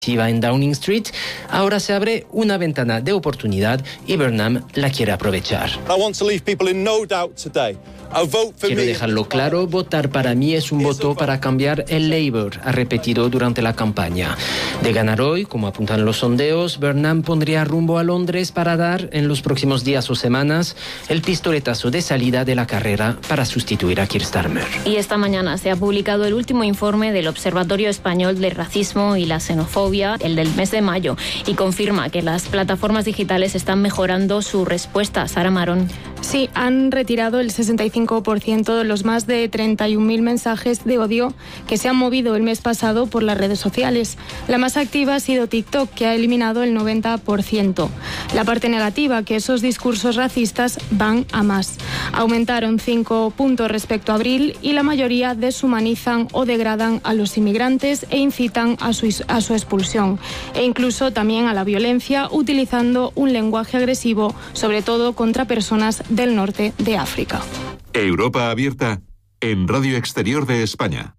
en Downing Street, ahora se abre una ventana de oportunidad y Burnham la quiere aprovechar. Quiero dejarlo claro, votar para mí es un voto para cambiar el Labour, ha repetido durante la campaña. De ganar hoy, como apuntan los sondeos, Burnham pondría rumbo a Londres para dar, en los próximos días o semanas, el pistoletazo de salida de la carrera para sustituir a Keir Starmer. Y esta mañana se ha publicado el último informe del Observatorio Español del Racismo y la Xenofobia, el del mes de mayo, y confirma que las plataformas digitales están mejorando su respuesta. Sara Marón. Sí, han retirado el 65% de los más de 31.000 mensajes de odio que se han movido el mes pasado por las redes sociales. La más activa ha sido TikTok, que ha eliminado el 90%. La parte negativa, que esos discursos racistas van a más. Aumentaron 5 puntos respecto a abril y la mayoría deshumanizan o degradan a los inmigrantes e incitan a su expulsión. E incluso también a la violencia, utilizando un lenguaje agresivo, sobre todo contra personas del norte de África. Europa Abierta en Radio Exterior de España.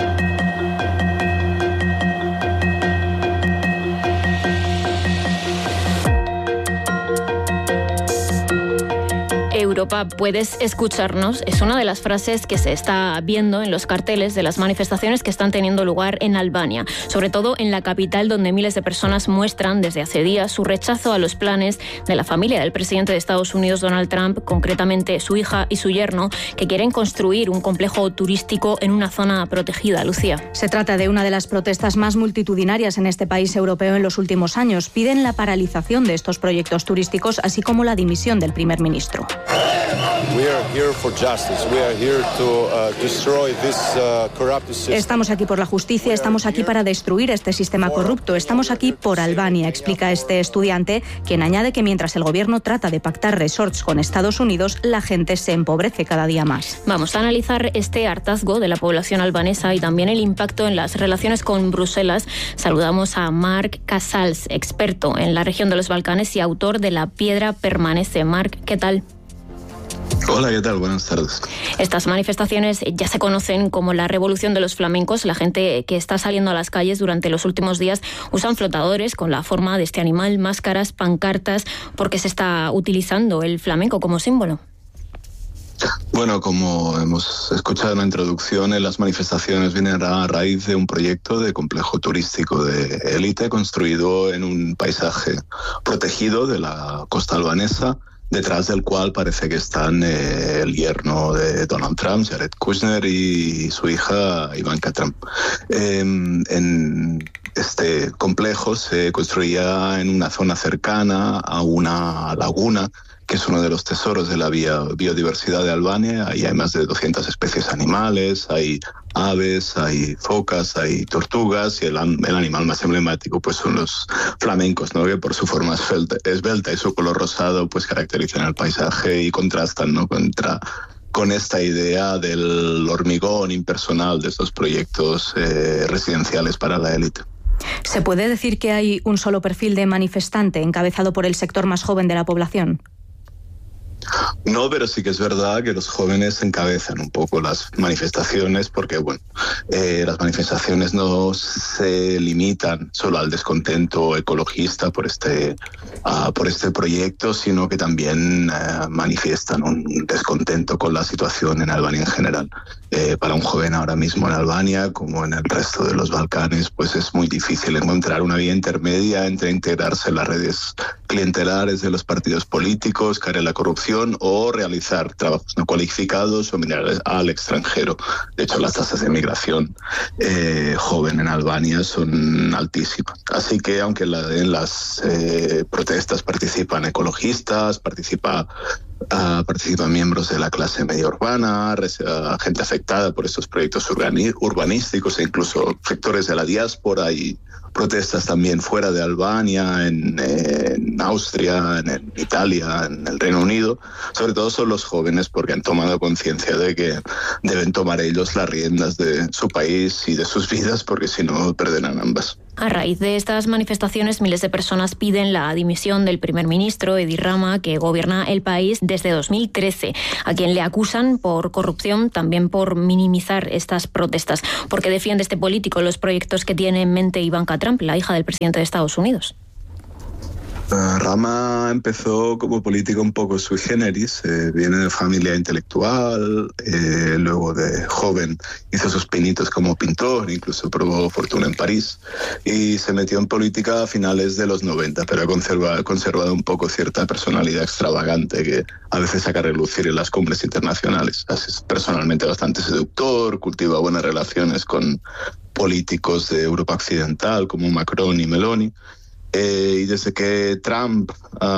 Europa, puedes escucharnos, es una de las frases que se está viendo en los carteles de las manifestaciones que están teniendo lugar en Albania, sobre todo en la capital, donde miles de personas muestran desde hace días su rechazo a los planes de la familia del presidente de Estados Unidos, Donald Trump, concretamente su hija y su yerno, que quieren construir un complejo turístico en una zona protegida. Lucía. Se trata de una de las protestas más multitudinarias en este país europeo en los últimos años. Piden la paralización de estos proyectos turísticos, así como la dimisión del primer ministro. Estamos aquí por la justicia, estamos aquí para destruir este sistema corrupto, estamos aquí por Albania, explica este estudiante, quien añade que mientras el gobierno trata de pactar resorts con Estados Unidos, la gente se empobrece cada día más. Vamos a analizar este hartazgo de la población albanesa y también el impacto en las relaciones con Bruselas. Saludamos a Marc Casals, experto en la región de los Balcanes y autor de La piedra permanece. Marc, ¿qué tal? Hola, ¿qué tal? Buenas tardes. Estas manifestaciones ya se conocen como la revolución de los flamencos. La gente que está saliendo a las calles durante los últimos días usan flotadores con la forma de este animal, máscaras, pancartas, porque se está utilizando el flamenco como símbolo. Bueno, como hemos escuchado en la introducción, las manifestaciones vienen a raíz de un proyecto de complejo turístico de élite construido en un paisaje protegido de la costa albanesa, detrás del cual parece que están el yerno de Donald Trump, Jared Kushner, y su hija Ivanka Trump. En este complejo se construía en una zona cercana a una laguna, que es uno de los tesoros de la biodiversidad de Albania. Ahí hay más de 200 especies animales, hay aves, hay focas, hay tortugas, y el animal más emblemático pues son los flamencos, ¿no? Que por su forma esbelta y su color rosado pues caracterizan el paisaje y contrastan, ¿no? con esta idea del hormigón impersonal de estos proyectos residenciales para la élite. ¿Se puede decir que hay un solo perfil de manifestante encabezado por el sector más joven de la población? No, pero sí que es verdad que los jóvenes encabezan un poco las manifestaciones porque, bueno, las manifestaciones no se limitan solo al descontento ecologista por este proyecto, sino que también manifiestan un descontento con la situación en Albania en general. Para un joven ahora mismo en Albania, como en el resto de los Balcanes, pues es muy difícil encontrar una vía intermedia entre integrarse en las redes clientelares de los partidos políticos, caer en la corrupción o realizar trabajos no cualificados o mirar al extranjero. De hecho, las tasas de migración joven en Albania son altísimas. Así que aunque en las protestas participan ecologistas, participan miembros de la clase media urbana, gente afectada por estos proyectos urbanísticos e incluso sectores de la diáspora, y protestas también fuera de Albania, en Austria, en Italia, en el Reino Unido. Sobre todo son los jóvenes, porque han tomado conciencia de que deben tomar ellos las riendas de su país y de sus vidas, porque si no perderán ambas. A raíz de estas manifestaciones, miles de personas piden la dimisión del primer ministro Edi Rama, que gobierna el país desde 2013, a quien le acusan por corrupción, también por minimizar estas protestas. ¿Por qué defiende este político los proyectos que tiene en mente Ivanka Trump, la hija del presidente de Estados Unidos? Rama empezó como político un poco sui generis, viene de familia intelectual, luego de joven hizo sus pinitos como pintor, incluso probó fortuna en París y se metió en política a finales de los 90, pero ha conservado un poco cierta personalidad extravagante que a veces saca a relucir en las cumbres internacionales. Es personalmente bastante seductor, cultiva buenas relaciones con políticos de Europa Occidental como Macron y Meloni. Y desde que Trump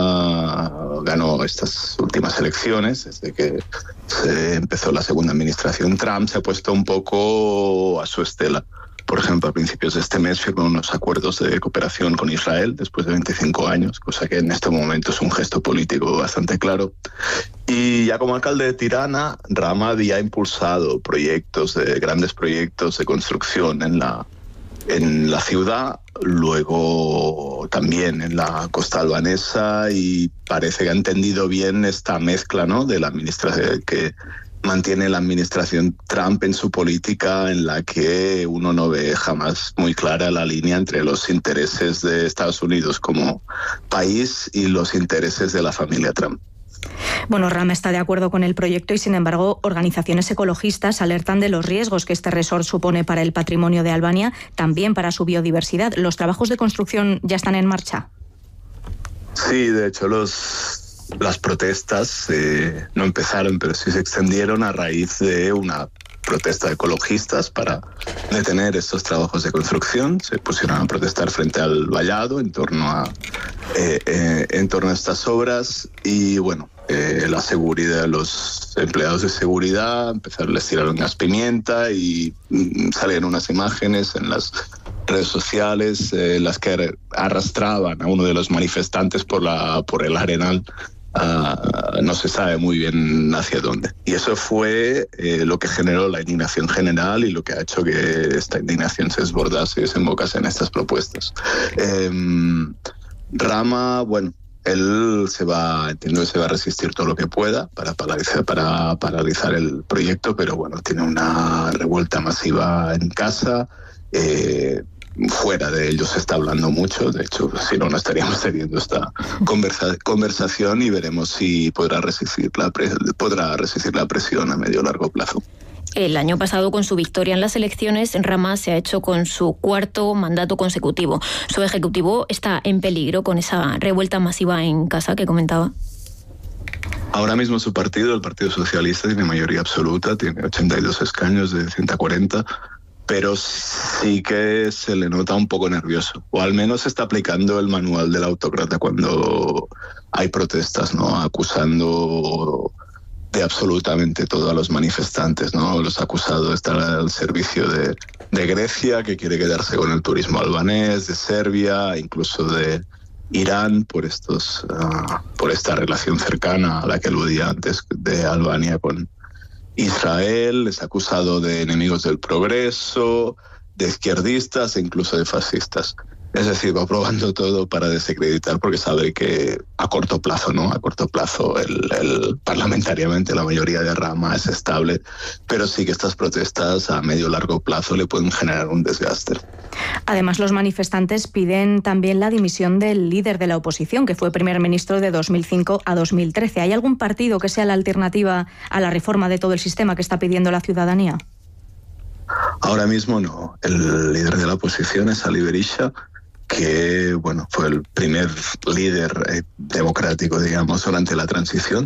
ganó estas últimas elecciones, desde que se empezó la segunda administración, Trump se ha puesto un poco a su estela. Por ejemplo, a principios de este mes firmó unos acuerdos de cooperación con Israel después de 25 años, cosa que en este momento es un gesto político bastante claro. Y ya como alcalde de Tirana, Rama había impulsado grandes proyectos de construcción en la ciudad, luego también en la costa albanesa, y parece que ha entendido bien esta mezcla, ¿no?, de la administración que mantiene la administración Trump en su política, en la que uno no ve jamás muy clara la línea entre los intereses de Estados Unidos como país y los intereses de la familia Trump. Bueno, Rama está de acuerdo con el proyecto y, sin embargo, organizaciones ecologistas alertan de los riesgos que este resort supone para el patrimonio de Albania, también para su biodiversidad. ¿Los trabajos de construcción ya están en marcha? Sí, de hecho, las protestas no empezaron, pero sí se extendieron a raíz de una protesta de ecologistas para detener estos trabajos de construcción. Se pusieron a protestar frente al vallado en torno a estas obras y, bueno, la seguridad, los empleados de seguridad les tiraron gas pimienta y salieron unas imágenes en las redes sociales las que arrastraban a uno de los manifestantes por el arenal. No se sabe muy bien hacia dónde. Y eso fue lo que generó la indignación general y lo que ha hecho que esta indignación se desbordase y desembocase en estas propuestas. Rama, bueno, él entiendo que se va a resistir todo lo que pueda para paralizar el proyecto, pero bueno, tiene una revuelta masiva en casa. Fuera de ello se está hablando mucho, de hecho, si no estaríamos teniendo esta conversación, y veremos si podrá resistir la presión a medio o largo plazo. El año pasado, con su victoria en las elecciones, Rama se ha hecho con su cuarto mandato consecutivo. Su ejecutivo está en peligro con esa revuelta masiva en casa que comentaba. Ahora mismo su partido, el Partido Socialista, tiene mayoría absoluta, tiene 82 escaños de 140, pero sí que se le nota un poco nervioso, o al menos está aplicando el manual del autócrata cuando hay protestas, ¿no?, acusando de absolutamente todo a los manifestantes, ¿no? Los ha acusado de estar al servicio de Grecia, que quiere quedarse con el turismo albanés, de Serbia, incluso de Irán, por esta relación cercana a la que aludía antes de Albania con Israel. Les ha acusado de enemigos del progreso, de izquierdistas e incluso de fascistas. Es decir, va probando todo para desacreditar, porque sabe que a corto plazo, el parlamentariamente la mayoría de Rama es estable, pero sí que estas protestas a medio o largo plazo le pueden generar un desgaste. Además, los manifestantes piden también la dimisión del líder de la oposición, que fue primer ministro de 2005 a 2013. ¿Hay algún partido que sea la alternativa a la reforma de todo el sistema que está pidiendo la ciudadanía? Ahora mismo no. El líder de la oposición es Ali Berisha, que bueno, fue el primer líder democrático, digamos, durante la transición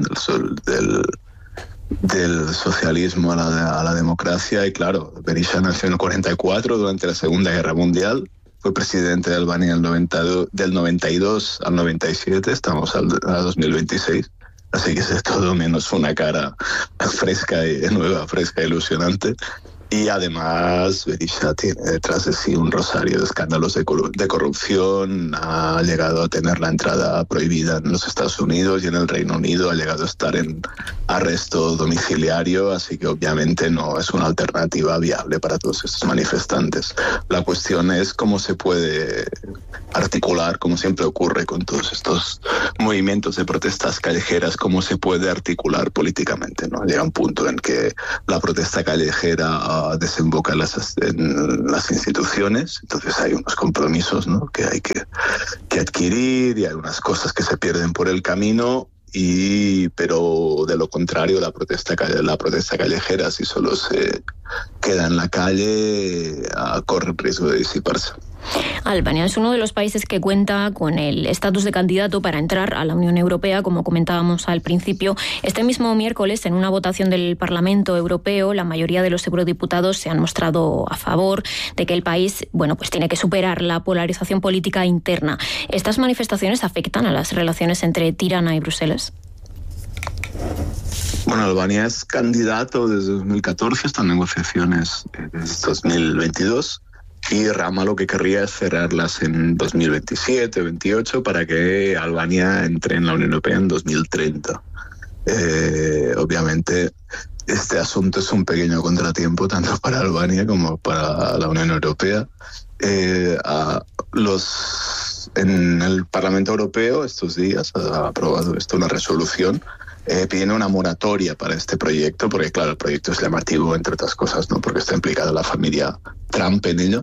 del socialismo a la democracia. Y claro, Berisha nació en el 44 durante la Segunda Guerra Mundial, fue presidente de Albania del 92 al 97, estamos a 2026, así que es todo menos una cara fresca y nueva, fresca e ilusionante. Y además Berisha tiene detrás de sí un rosario de escándalos de corrupción, ha llegado a tener la entrada prohibida en los Estados Unidos y en el Reino Unido, ha llegado a estar en arresto domiciliario, así que obviamente no es una alternativa viable para todos estos manifestantes. La cuestión es cómo se puede articular, como siempre ocurre con todos estos movimientos de protestas callejeras, cómo se puede articular políticamente, ¿no? Llega un punto en que la protesta callejera desemboca en las instituciones, entonces hay unos compromisos, ¿no?, que hay que adquirir, y hay unas cosas que se pierden por el camino, pero de lo contrario la protesta callejera, si solo se queda en la calle, corre el riesgo de disiparse. Albania es uno de los países que cuenta con el estatus de candidato para entrar a la Unión Europea, como comentábamos al principio. Este mismo miércoles, en una votación del Parlamento Europeo, la mayoría de los eurodiputados se han mostrado a favor de que el país, pues tiene que superar la polarización política interna. ¿Estas manifestaciones afectan a las relaciones entre Tirana y Bruselas? Bueno, Albania es candidato desde 2014, están negociaciones desde 2022. Y Rama lo que querría es cerrarlas en 2027, 2028, para que Albania entre en la Unión Europea en 2030. Obviamente, este asunto es un pequeño contratiempo tanto para Albania como para la Unión Europea. En el Parlamento Europeo estos días ha aprobado una resolución pidiendo una moratoria para este proyecto, porque claro, el proyecto es llamativo, entre otras cosas, ¿no?, porque está implicada la familia Trump en ello.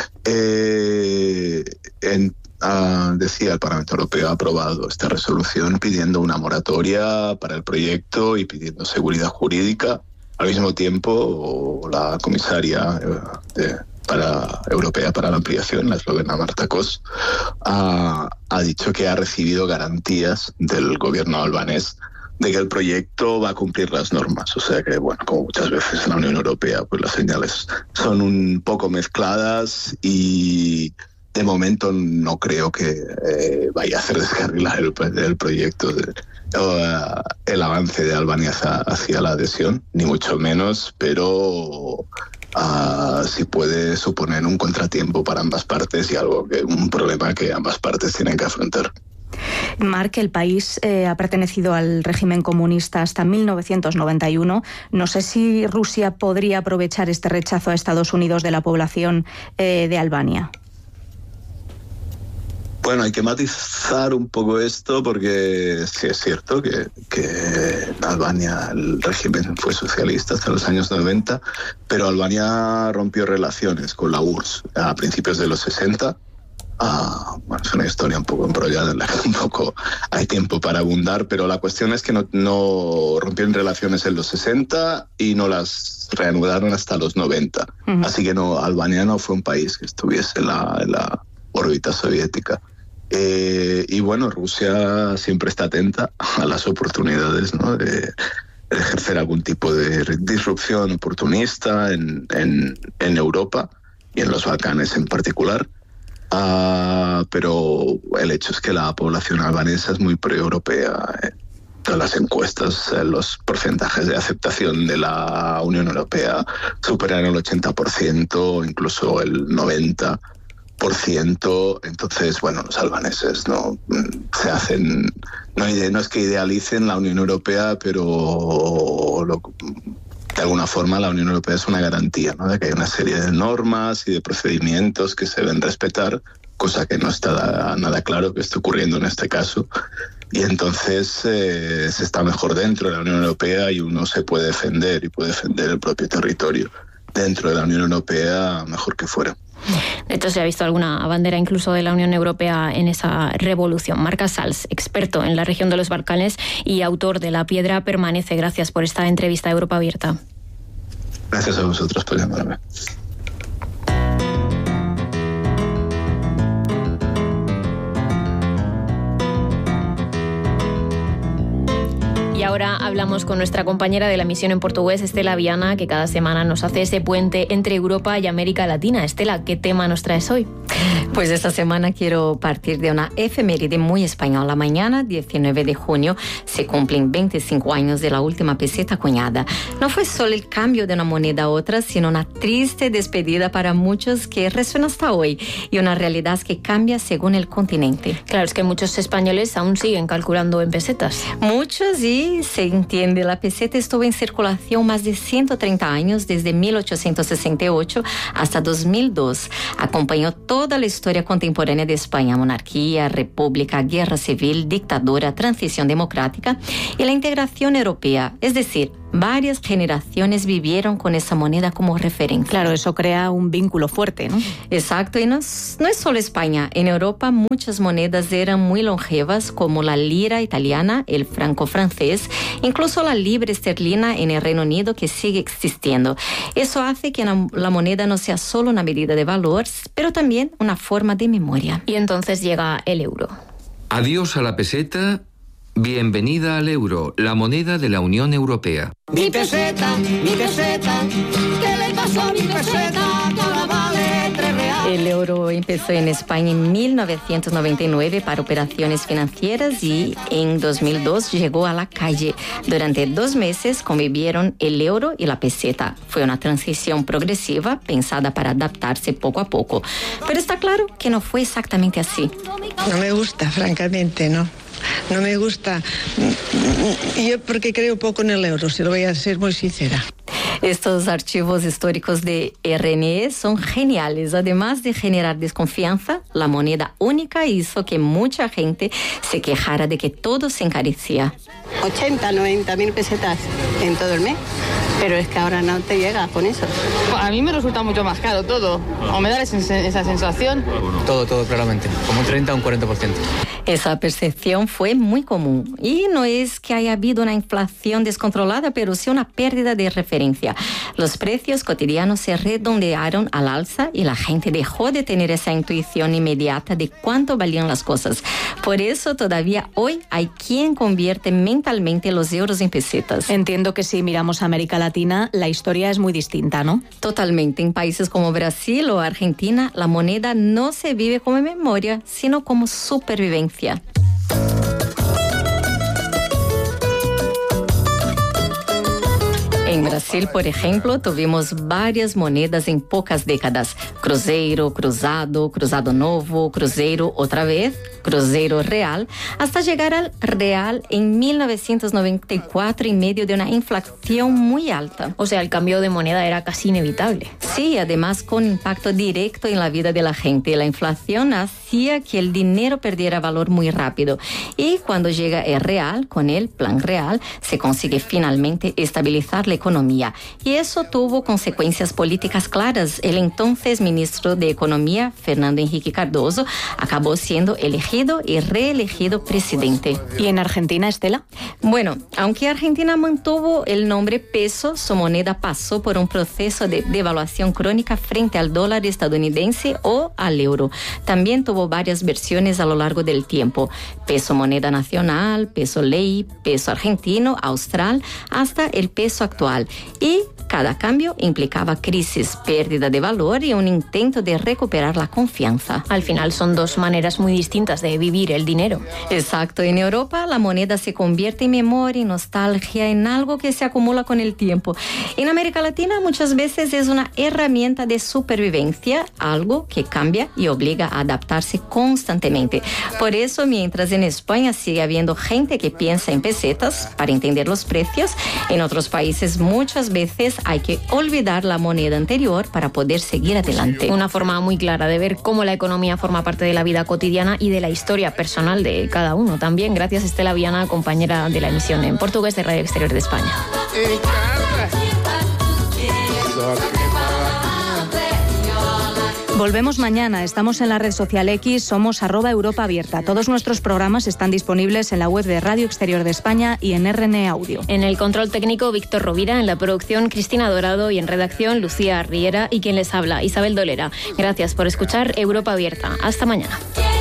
Decía el Parlamento Europeo ha aprobado esta resolución pidiendo una moratoria para el proyecto y pidiendo seguridad jurídica. Al mismo tiempo, la comisaria europea para la ampliación, la eslovena Marta Kos, ha dicho que ha recibido garantías del gobierno albanés de que el proyecto va a cumplir las normas. O sea que, como muchas veces en la Unión Europea, pues las señales son un poco mezcladas y de momento no creo que vaya a hacer descarrilar el proyecto, el avance de Albania hacia la adhesión, ni mucho menos, pero sí puede suponer un contratiempo para ambas partes y un problema que ambas partes tienen que afrontar. Marc, el país ha pertenecido al régimen comunista hasta 1991. No sé si Rusia podría aprovechar este rechazo a Estados Unidos de la población de Albania. Bueno, hay que matizar un poco esto porque sí es cierto que en Albania el régimen fue socialista hasta los años 90, pero Albania rompió relaciones con la URSS a principios de los 60. Es una historia un poco embrollada en la que un poco hay tiempo para abundar, pero la cuestión es que no rompieron relaciones en los 60 y no las reanudaron hasta los 90. Uh-huh. Así que Albania no fue un país que estuviese en la órbita soviética. Rusia siempre está atenta a las oportunidades, ¿no?, de ejercer algún tipo de disrupción oportunista en Europa y en los Balcanes en particular. Pero el hecho es que la población albanesa es muy pro-europea. Todas las encuestas, los porcentajes de aceptación de la Unión Europea superan el 80%, incluso el 90%. Entonces, los albaneses no es que idealicen la Unión Europea, pero de alguna forma la Unión Europea es una garantía, ¿no?, de que hay una serie de normas y de procedimientos que se deben respetar, cosa que no está nada claro que esté ocurriendo en este caso. Y entonces se está mejor dentro de la Unión Europea y uno se puede defender el propio territorio dentro de la Unión Europea mejor que fuera. De hecho, se ha visto alguna bandera incluso de la Unión Europea en esa revolución. Marc Casals, experto en la región de los Balcanes y autor de La Piedra Permanece. Gracias por esta entrevista a Europa Abierta. Gracias a vosotros por llamarme. Y ahora hablamos con nuestra compañera de la misión en portugués, Estela Viana, que cada semana nos hace ese puente entre Europa y América Latina. Estela, ¿qué tema nos traes hoy? Pues esta semana quiero partir de una efeméride muy española. Mañana, 19 de junio, se cumplen 25 años de la última peseta acuñada. No fue solo el cambio de una moneda a otra, sino una triste despedida para muchos que resuena hasta hoy y una realidad que cambia según el continente. Claro, es que muchos españoles aún siguen calculando en pesetas. Muchos, y se entiende, la peseta estuvo en circulación más de 130 años, desde 1868 hasta 2002. Acompañó toda la historia contemporánea de España: monarquía, república, guerra civil, dictadura, transición democrática y la integración europea. Es decir, varias generaciones vivieron con esa moneda como referencia. Claro, eso crea un vínculo fuerte, ¿no? Exacto, y no es solo España. En Europa muchas monedas eran muy longevas, como la lira italiana, el franco francés, incluso la libra esterlina en el Reino Unido, que sigue existiendo. Eso hace que la moneda no sea solo una medida de valor, pero también una forma de memoria. Y entonces llega el euro. Adiós a la peseta. Bienvenida al euro, la moneda de la Unión Europea. Mi peseta, ¿qué le pasó a mi peseta? Que ahora vale 3 reales. El euro empezó en España en 1999 para operaciones financieras y en 2002 llegó a la calle. Durante 2 meses convivieron el euro y la peseta. Fue una transición progresiva pensada para adaptarse poco a poco. Pero está claro que no fue exactamente así. No me gusta, francamente, ¿no? No me gusta. Yo porque creo poco en el euro, si lo voy a ser muy sincera. Estos archivos históricos de RNE son geniales. Además de generar desconfianza, la moneda única hizo que mucha gente se quejara de que todo se encarecía. 80, 90 mil pesetas en todo el mes. Pero es que ahora no te llega con eso. A mí me resulta mucho más caro todo. O me da esa sensación. Todo, claramente. Como un 30 o un 40%. Esa percepción fue muy común. Y no es que haya habido una inflación descontrolada, pero sí una pérdida de referencia. Los precios cotidianos se redondearon al alza y la gente dejó de tener esa intuición inmediata de cuánto valían las cosas. Por eso todavía hoy hay quien convierte mentalmente los euros en pesetas. Entiendo que si miramos a América Latina, la historia es muy distinta, ¿no? Totalmente. En países como Brasil o Argentina, la moneda no se vive como memoria, sino como supervivencia. En Brasil, por ejemplo, tuvimos varias monedas en pocas décadas. Cruzeiro, cruzado, cruzado novo, cruzeiro otra vez, cruzeiro real, hasta llegar al real en 1994 en medio de una inflación muy alta. O sea, el cambio de moneda era casi inevitable. Sí, además con impacto directo en la vida de la gente. La inflación hacía que el dinero perdiera valor muy rápido. Y cuando llega el real, con el plan real, se consigue finalmente estabilizar la economía. Y eso tuvo consecuencias políticas claras. El entonces ministro de Economía, Fernando Henrique Cardoso, acabó siendo elegido y reelegido presidente. ¿Y en Argentina, Estela? Bueno, aunque Argentina mantuvo el nombre peso, su moneda pasó por un proceso de devaluación crónica frente al dólar estadounidense o al euro. También tuvo varias versiones a lo largo del tiempo: peso moneda nacional, peso ley, peso argentino, austral, hasta el peso actual. Y cada cambio implicaba crisis, pérdida de valor y un intento de recuperar la confianza. Al final son 2 maneras muy distintas de vivir el dinero. Exacto. En Europa la moneda se convierte en memoria y nostalgia, en algo que se acumula con el tiempo. En América Latina muchas veces es una herramienta de supervivencia, algo que cambia y obliga a adaptarse constantemente. Por eso, mientras en España sigue habiendo gente que piensa en pesetas para entender los precios, en otros países muchas veces hay que olvidar la moneda anterior para poder seguir adelante. Una forma muy clara de ver cómo la economía forma parte de la vida cotidiana y de la historia personal de cada uno. También gracias a Estela Viana, compañera de la emisión en portugués de Radio Exterior de España. Volvemos mañana. Estamos en la red social X, somos @EuropaAbierta. Todos nuestros programas están disponibles en la web de Radio Exterior de España y en RNE Audio. En el control técnico, Víctor Rovira. En la producción, Cristina Dorado. Y en redacción, Lucía Riera. Y quien les habla, Isabel Dolera. Gracias por escuchar Europa Abierta. Hasta mañana.